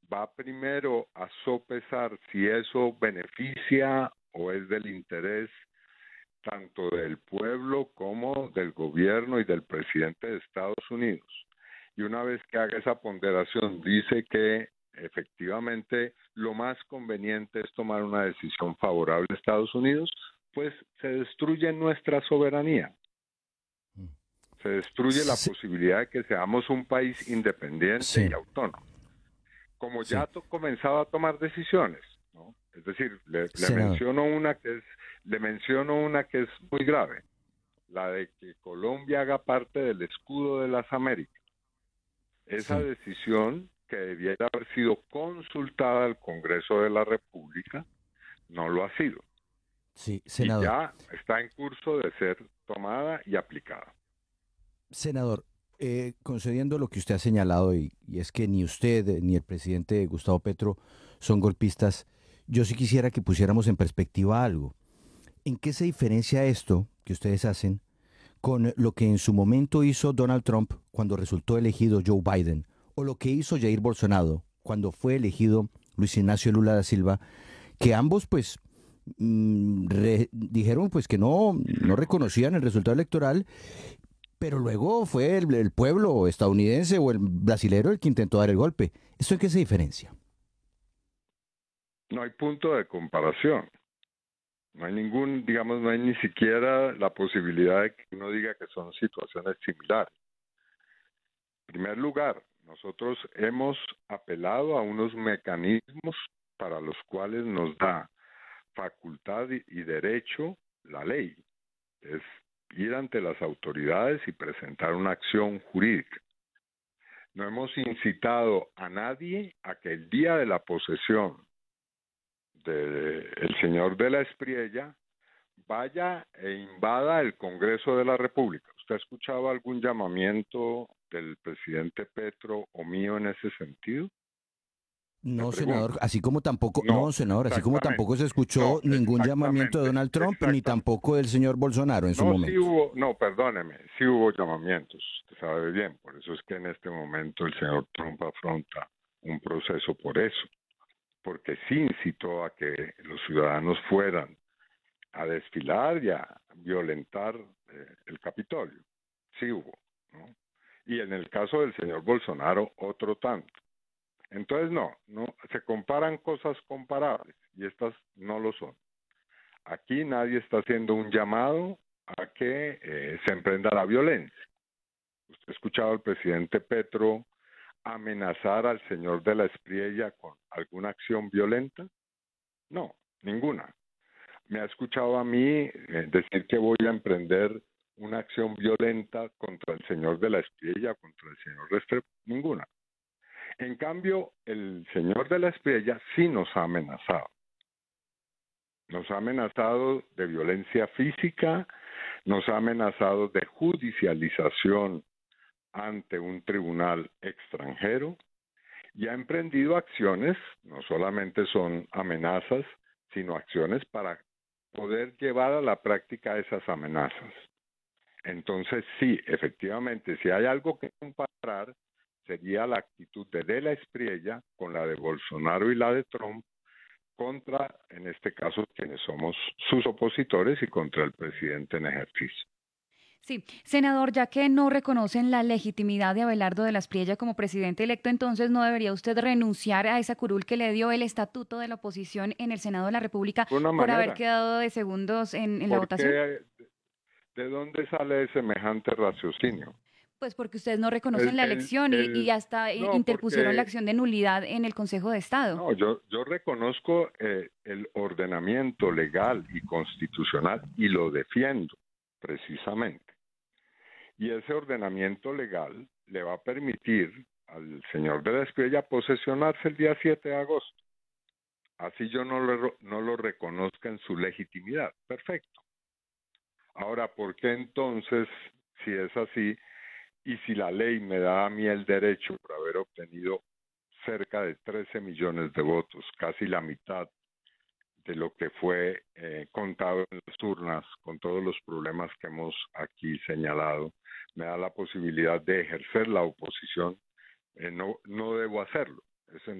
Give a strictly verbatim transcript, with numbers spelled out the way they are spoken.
va primero a sopesar si eso beneficia o es del interés tanto del pueblo como del gobierno y del presidente de Estados Unidos. Y una vez que haga esa ponderación, dice que efectivamente lo más conveniente es tomar una decisión favorable a Estados Unidos, pues se destruye nuestra soberanía. Se destruye la Sí, posibilidad de que seamos un país independiente sí, y autónomo. Como ya sí. to- comenzaba a tomar decisiones, ¿no? Es decir, le, le Senador. menciono una que es, le menciono una que es muy grave, la de que Colombia haga parte del escudo de las Américas. Esa Sí, decisión que debiera haber sido consultada al Congreso de la República no lo ha sido sí, y senador. ya está en curso de ser tomada y aplicada. Senador, eh, concediendo lo que usted ha señalado, y, y es que ni usted eh, ni el presidente Gustavo Petro son golpistas, yo sí quisiera que pusiéramos en perspectiva algo. ¿En qué se diferencia esto que ustedes hacen con lo que en su momento hizo Donald Trump cuando resultó elegido Joe Biden, o lo que hizo Jair Bolsonaro cuando fue elegido Luis Ignacio Lula da Silva, que ambos pues mm, re- dijeron pues que no, no reconocían el resultado electoral, pero luego fue el, el pueblo estadounidense o el brasilero el que intentó dar el golpe? ¿Esto en qué se diferencia? No hay punto de comparación. No hay ningún, digamos, no hay ni siquiera la posibilidad de que uno diga que son situaciones similares. En primer lugar, nosotros hemos apelado a unos mecanismos para los cuales nos da facultad y, y derecho la ley. Es ir ante las autoridades y presentar una acción jurídica. No hemos incitado a nadie a que el día de la posesión del señor de la Espriella vaya e invada el Congreso de la República. ¿Usted ha escuchado algún llamamiento del presidente Petro o mío en ese sentido? Me No, senador, pregunto. así como tampoco, No, no, senador, así como exactamente. tampoco se No, escuchó ningún llamamiento de exactamente, Donald Trump ni exactamente. tampoco del señor Bolsonaro en su No, sí momento. hubo, no, perdóneme, sí hubo llamamientos, usted sabe bien, por eso es que en este momento el señor Trump afronta un proceso por eso, porque sí incitó a que los ciudadanos fueran a desfilar y a violentar eh, el Capitolio. Sí hubo, ¿no? Y en el caso del señor Bolsonaro, otro tanto. Entonces, no, no, se comparan cosas comparables y estas no lo son. Aquí nadie está haciendo un llamado a que eh, se emprenda la violencia. ¿Usted ha escuchado al presidente Petro amenazar al señor de la Espriella con alguna acción violenta? No, ninguna. Me ha escuchado a mí eh, decir que voy a emprender una acción violenta contra el señor de la Espriella, contra el señor Restrepo, ninguna. En cambio, el señor de la Espriella sí nos ha amenazado. Nos ha amenazado de violencia física, nos ha amenazado de judicialización ante un tribunal extranjero y ha emprendido acciones, no solamente son amenazas, sino acciones para poder llevar a la práctica esas amenazas. Entonces, sí, efectivamente, si hay algo que comparar, sería la actitud de De la Espriella con la de Bolsonaro y la de Trump contra, en este caso, quienes somos sus opositores y contra el presidente en ejercicio. Sí, senador, ya que no reconocen la legitimidad de Abelardo de la Espriella como presidente electo, entonces no debería usted renunciar a esa curul que le dio el estatuto de la oposición en el Senado de la República De una por haber manera, quedado de segundos en, en la ¿por votación. qué, de dónde sale semejante raciocinio? Pues porque ustedes no reconocen El, la el, elección y, y el, hasta i- no, interpusieron la porque acción de nulidad en el Consejo de Estado. no, yo, yo reconozco eh, el ordenamiento legal y constitucional y lo defiendo precisamente. Y ese ordenamiento legal le va a permitir al señor de la Espriella posesionarse el día siete de agosto. Así yo no lo, no lo reconozca en su legitimidad. Perfecto. Ahora, ¿por qué entonces, si es así, y si la ley me da a mí el derecho por haber obtenido cerca de trece millones de votos, casi la mitad de lo que fue eh, contado en las urnas, con todos los problemas que hemos aquí señalado, me da la posibilidad de ejercer la oposición, eh, no, no debo hacerlo. Es